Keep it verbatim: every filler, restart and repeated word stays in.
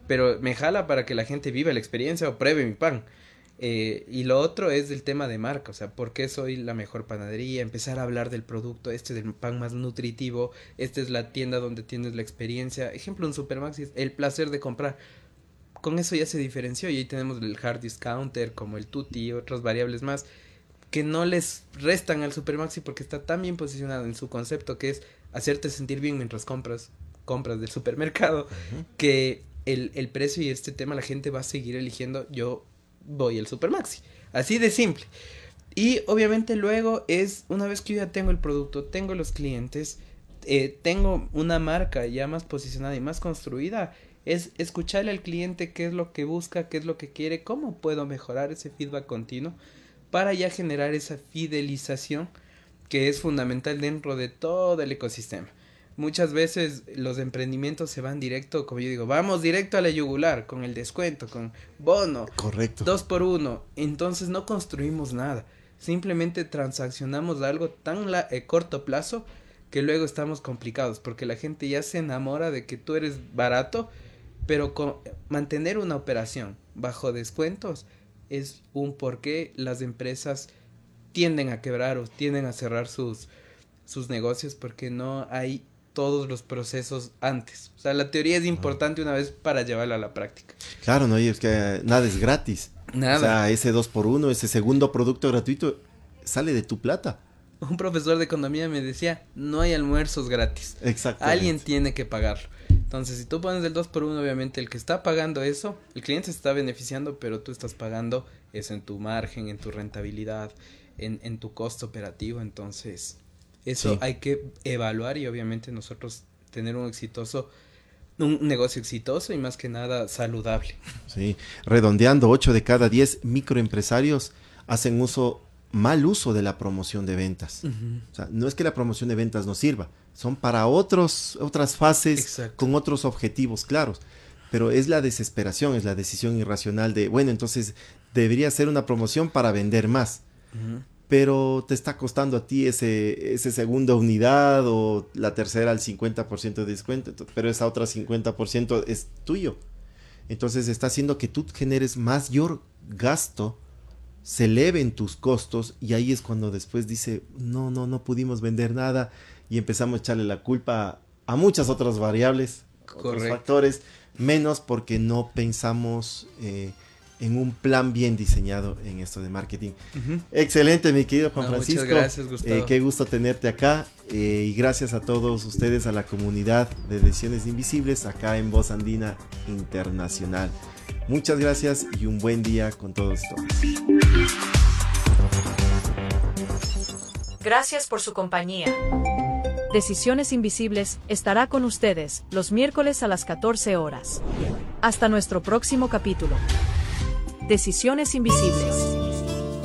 pero me jala para que la gente viva la experiencia o pruebe mi pan. Eh, y lo otro es el tema de marca, o sea, ¿por qué soy la mejor panadería? Empezar a hablar del producto, este es el pan más nutritivo, esta es la tienda donde tienes la experiencia. Ejemplo, un Supermaxi es el placer de comprar. Con eso ya se diferenció y ahí tenemos el hard discounter como el tutti y otras variables más que no les restan al Supermaxi porque está tan bien posicionado en su concepto que es hacerte sentir bien mientras compras compras del supermercado, uh-huh. que el, el precio y este tema la gente va a seguir eligiendo yo voy al Supermaxi, así de simple. Y obviamente luego es, una vez que yo ya tengo el producto, tengo los clientes, eh, tengo una marca ya más posicionada y más construida, es escucharle al cliente qué es lo que busca, qué es lo que quiere, cómo puedo mejorar ese feedback continuo para ya generar esa fidelización que es fundamental dentro de todo el ecosistema. Muchas veces los emprendimientos se van directo, como yo digo, vamos directo a la yugular, con el descuento, con bono. Correcto. Dos por uno. Entonces no construimos nada. Simplemente transaccionamos algo tan la, eh, corto plazo que luego estamos complicados, porque la gente ya se enamora de que tú eres barato, pero con, mantener una operación bajo descuentos es un porqué las empresas tienden a quebrar o tienden a cerrar sus, sus negocios porque no hay todos los procesos antes. O sea, la teoría es importante una vez para llevarla a la práctica. Claro, no, y es que nada es gratis. Nada. O sea, ese dos por uno, ese segundo producto gratuito, sale de tu plata. Un profesor de economía me decía, no hay almuerzos gratis. Exactamente. Alguien tiene que pagarlo. Entonces, si tú pones el dos por uno, obviamente el que está pagando eso, el cliente se está beneficiando, pero tú estás pagando eso en tu margen, en tu rentabilidad, en, en tu costo operativo. Entonces, eso sí. Hay que evaluar y obviamente nosotros tener un exitoso, un negocio exitoso y más que nada saludable. Sí, redondeando, ocho de cada diez microempresarios hacen uso, mal uso de la promoción de ventas. Uh-huh. O sea, no es que la promoción de ventas no sirva, son para otros, otras fases. Exacto. Con otros objetivos claros, pero es la desesperación, es la decisión irracional de, bueno, entonces debería ser una promoción para vender más. Uh-huh. Pero te está costando a ti ese, ese segunda unidad o la tercera al cincuenta por ciento de descuento, pero esa otra cincuenta por ciento es tuyo. Entonces está haciendo que tú generes mayor gasto, se eleven tus costos y ahí es cuando después dice, no, no, no pudimos vender nada y empezamos a echarle la culpa a muchas otras variables, Correcto. Otros factores, menos porque no pensamos eh, en un plan bien diseñado en esto de marketing. Uh-huh. Excelente, mi querido Juan no, Francisco. Muchas gracias, Gustavo. Eh, qué gusto tenerte acá eh, y gracias a todos ustedes, a la comunidad de Decisiones Invisibles acá en Voz Andina Internacional. Muchas gracias y un buen día con todos y todas. Gracias por su compañía. Decisiones Invisibles estará con ustedes los miércoles a las catorce horas. Hasta nuestro próximo capítulo. Decisiones Invisibles.